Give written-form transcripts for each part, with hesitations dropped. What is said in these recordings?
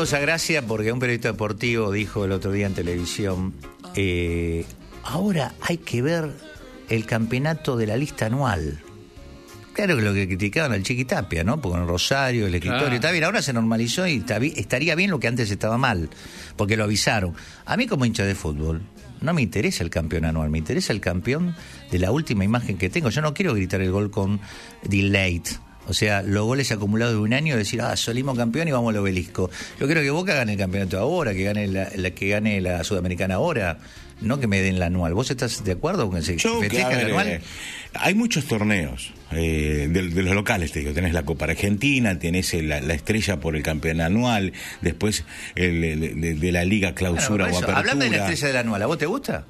causa gracia porque un periodista deportivo dijo el otro día en televisión, ahora hay que ver el campeonato de la lista anual. Claro que lo que criticaban al Chiquitapia, ¿no? Porque en Rosario, el escritorio, claro. está bien, ahora se normalizó y estaría bien lo que antes estaba mal, porque lo avisaron. A mí como hincha de fútbol, no me interesa el campeón anual, me interesa el campeón de la última imagen que tengo. Yo no quiero gritar el gol con delayed. O sea, los goles acumulados de un año, decir, salimos campeón y vamos al obelisco. Yo quiero que Boca gane el campeonato ahora, que gane la Sudamericana ahora, no que me den la anual. ¿Vos estás de acuerdo con que se festeja el anual? Hay muchos torneos de los locales, te digo. Tenés la Copa Argentina, tenés la estrella por el campeón anual, después de la Liga Clausura o Apertura. Hablando de la estrella del anual, ¿a vos te gusta?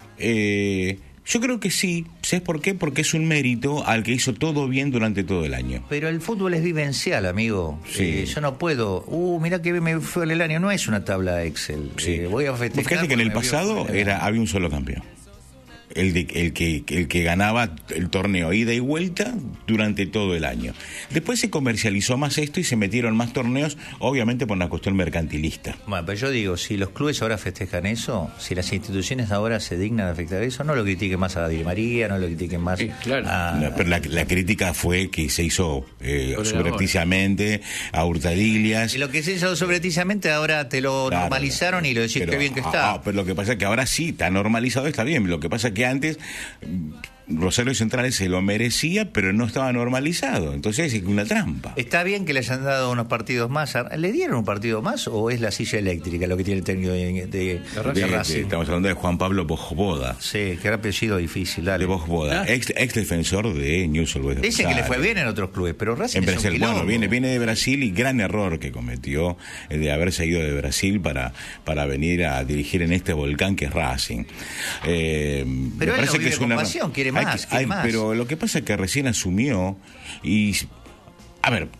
Yo creo que sí. ¿Sabes por qué? Porque es un mérito al que hizo todo bien durante todo el año. Pero el fútbol es vivencial, amigo. Sí. Yo no puedo. Mirá que me fue el año. No es una tabla Excel. Sí. Voy a festejar. Fíjate que en el pasado había un solo campeón. El que ganaba el torneo ida y vuelta durante todo el año. Después se comercializó más esto y se metieron más torneos, obviamente por una cuestión mercantilista. Bueno, pero yo digo, si los clubes ahora festejan eso, si las instituciones ahora se dignan a afectar eso, no lo critiquen más a Di María, no lo critiquen más claro. a... Pero la crítica fue que se hizo subrepticiamente a hurtadillas. Y lo que se hizo subrepticiamente ahora te lo normalizaron y lo decís qué bien que está. Pero lo que pasa es que ahora sí, está normalizado, está bien. Lo que pasa es que antes Rosario Central se lo merecía, pero no estaba normalizado. Entonces es una trampa. ¿Está bien que le hayan dado unos partidos más? ¿Le dieron un partido más o es la silla eléctrica lo que tiene el técnico de Racing? Estamos hablando de Juan Pablo Bojboda. Sí, que era apellido difícil, dale. De Bojboda, ex defensor de Newell's Old Boys. Dicen que le fue bien en otros clubes, pero Racing en es Brasil, un quilombo. bueno, viene de Brasil y gran error que cometió de haberse ido de Brasil para venir a dirigir en este volcán que es Racing. Pero él no vive con pasión, quiere más. Pero lo que pasa es que recién asumió y... A ver...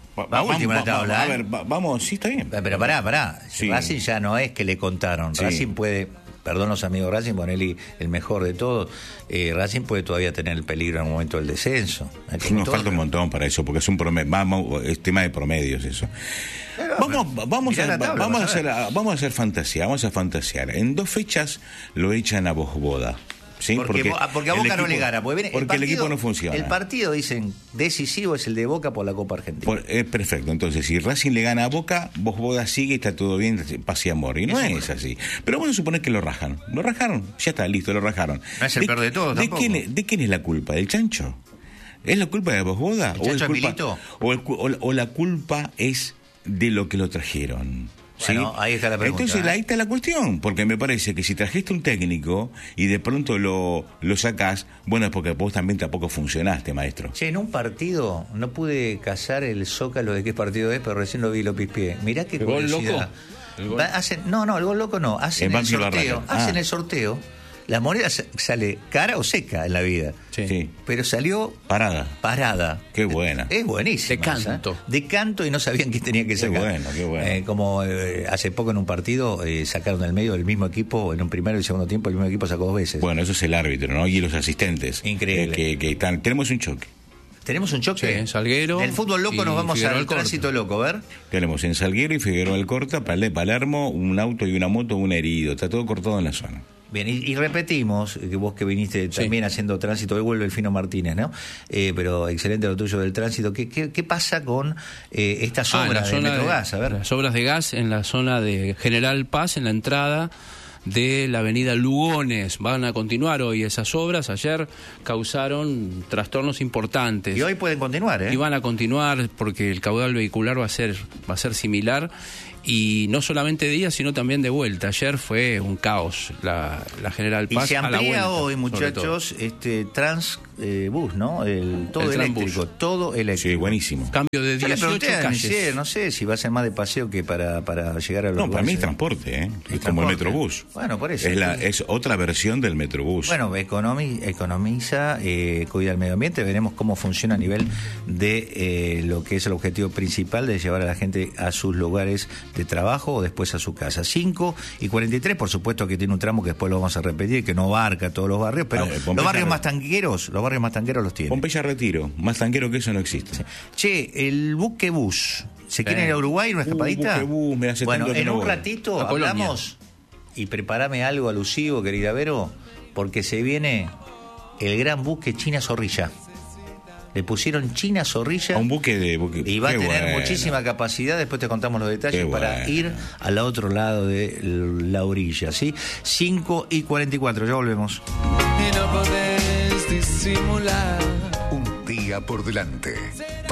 Vamos, sí, está bien. Pero pará. Sí. Racing ya no es que le contaron. Sí. Racing puede... Perdón los amigos Racing, Bonelli el mejor de todos. Racing puede todavía tener el peligro en el momento del descenso. Nos falta un montón para eso, porque es un promedio, es tema de promedios eso. Vamos a hacer fantasía, vamos a fantasear. En 2 fechas lo echan a Bojboda. ¿Sí? Porque a Boca no le gana. Porque el equipo no funciona. El partido, dicen, decisivo es el de Boca por la Copa Argentina. Perfecto. Entonces, si Racing le gana a Boca, Bojboda sigue, está todo bien, paz y amor. Y no es así. Pero vamos a suponer que lo rajan. Lo rajaron, ya está, listo, lo rajaron. No es el peor de todo, tampoco. ¿De quién es la culpa? ¿Del Chancho? ¿Es la culpa de Bojboda? ¿O la culpa es de lo que lo trajeron? Bueno, ¿sí? Ahí está la pregunta. Entonces ahí está la cuestión, porque me parece que si trajiste un técnico y de pronto lo sacás, bueno, es porque vos también tampoco funcionaste, maestro. En un partido no pude cazar el zócalo de qué partido es, pero recién lo vi y lo pispié. Mirá qué curiosidad. ¿El gol loco? El gol loco no. Hacen el sorteo. El sorteo. La moneda sale cara o seca en la vida. Sí. Pero salió... Parada. Qué buena. Es buenísima. De canto y no sabían qué tenía que sacar. Qué bueno. Como hace poco en un partido sacaron del medio del mismo equipo, en un primero y segundo tiempo, el mismo equipo sacó 2 veces. Bueno, eso es el árbitro, ¿no? Y los asistentes. Increíble. Que están... Tenemos un choque. ¿Tenemos un choque? Sí, en Salguero. En el fútbol loco nos vamos al tránsito loco, a ver. Tenemos en Salguero y Figueroa Alcorta, Palermo, un auto y una moto, un herido. Está todo cortado en la zona. Bien, y repetimos, que vos que viniste también haciendo tránsito, hoy vuelve el Fino Martínez, ¿no? Pero excelente lo tuyo del tránsito. ¿Qué pasa con estas obras de Metrogas? A ver. Las obras de gas en la zona de General Paz, en la entrada de la avenida Lugones. Van a continuar hoy esas obras. Ayer causaron trastornos importantes. Y hoy pueden continuar, ¿eh? Y van a continuar porque el caudal vehicular va a ser similar. Y no solamente de ida, sino también de vuelta. Ayer fue un caos la General Paz. Y se amplía a la vuelta, hoy, muchachos, Transbus, ¿no? Todo eléctrico, todo eléctrico. Sí, buenísimo. Cambio de 18 calles. No sé si va a ser más de paseo que para llegar a los lugares. Para mí es transporte, ¿eh? Es como el Metrobús. Bueno, por eso. Es otra versión del Metrobús. Bueno, economiza, cuida el medio ambiente. Veremos cómo funciona a nivel de lo que es el objetivo principal de llevar a la gente a sus lugares de trabajo o después a su casa. 5:43, por supuesto que tiene un tramo que después lo vamos a repetir, que no abarca todos los barrios, pero los barrios más tangueros los tiene. Pompeya Retiro, más tanguero que eso no existe. Sí. Che, el buquebús, ¿se quiere ir a Uruguay una escapadita? Buquebús, me hace bueno, tanto que en no un voy. ratito A Colonia. hablamos y prepárame algo alusivo, querida Vero, porque se viene el gran buque China Zorrilla. Le pusieron China Zorrilla. A un buque. Y va a Qué tener bueno. muchísima capacidad, después te contamos los detalles, Qué para bueno. ir al otro lado de la orilla, ¿sí? 5:44, ya volvemos. Y no podés disimular. Un día por delante.